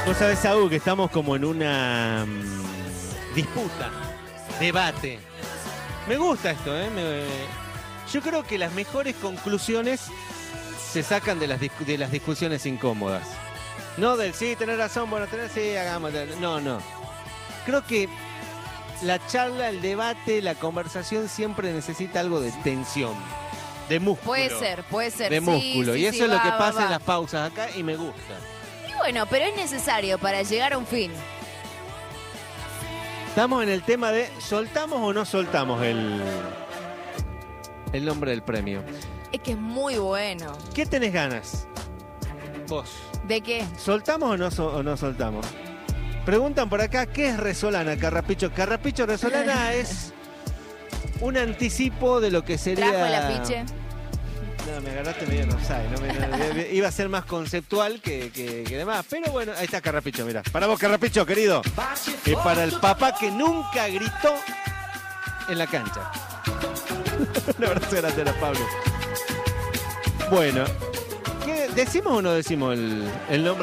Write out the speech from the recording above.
Vos sabés, Saúl, que estamos como en una disputa, debate. Me gusta esto, ¿eh? Yo creo que las mejores conclusiones se sacan de las discusiones incómodas. No del sí, tenés razón, bueno, sí, hagamos. No. Creo que la charla, el debate, la conversación siempre necesita algo de tensión, de músculo. Puede ser. De músculo. Sí, Y eso sí, es lo que va. pasa en las pausas acá y me gusta. Y bueno, pero es necesario para llegar a un fin. Estamos en el tema de ¿soltamos o no soltamos el nombre del premio? Es que es muy bueno. ¿Qué tenés ganas? Vos. ¿De qué? ¿Soltamos o no soltamos? Preguntan por acá, ¿qué es Resolana, Carrapicho? Carrapicho Resolana es un anticipo de lo que sería... ¿Trajo el afiche? No, me agarraste medio en offside, ¿no? Iba a ser más conceptual que demás. Pero bueno, ahí está Carrapicho, mirá. Para vos, Carrapicho, querido. Y para el papá que nunca gritó en la cancha. Un abrazo grande a Pablo. Bueno, ¿decimos o no decimos el nombre?